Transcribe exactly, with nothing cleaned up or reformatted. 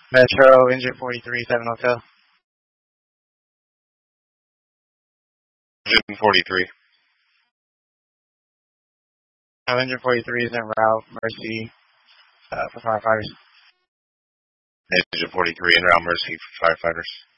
Metro, engine forty-three, seven Hotel. Engine forty-three. No, engine forty-three is en route, Mercy, uh, for firefighters. Engine forty-three, en route, Mercy for firefighters.